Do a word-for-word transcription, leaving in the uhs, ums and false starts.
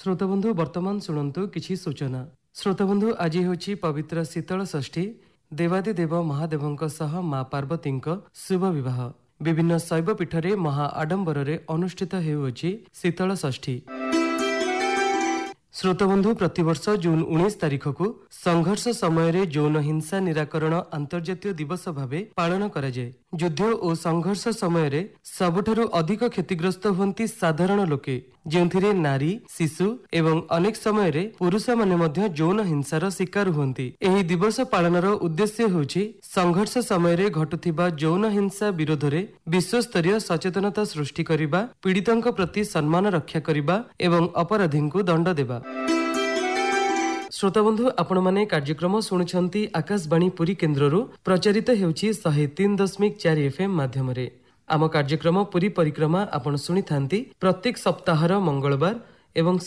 श्रोतबंधु वर्तमान शुणु किछि सूचना। श्रोतबंधु आज होछि पवित्र शीतल षष्ठी। देवादिदेव महादेवଙ୍କ सह माँ पार्वतीଙ୍କ शुभ विवाह विभिन्न शैव पीठरे महा आडंबରରେ अनुष्ठित हेउछि शीतल षष्ठी। श्रोतबंधु प्रतिवर्ष जून उन्नीस तारिख को संघर्ष समय यौन हिंसा निराकरण अंतर्जातीय दिवस भावे पालन करा जाए। युद्ध और संघर्ष समय सबुठारु अधिक क्षतिग्रस्त होती साधारण लोके, जो नारी शिशु एवं अनेक समय पुरुष माने मध्य यौन हिंसार शिकार होती। एही दिवस पालनर उद्देश्य होछि संघर्ष समय घटुथिबा यौन हिंसा विरोध में विश्वस्तरीय सचेतनता सृष्टि करिबा, पीड़ितों प्रति सम्मान रक्षा करिबा एवं अपराधी को दंड देबा। श्रोताबंधु आपण माने कार्यक्रम शुणुछंती आकाशवाणी पुरी केन्द्ररू प्रचारित हेउछि शहे तीन दशमिक चार एफएम माध्यम रे। आम कार्यक्रम पुरी परिक्रमा आपण शुणी थांती प्रत्येक सप्ताहर मंगलवार एवं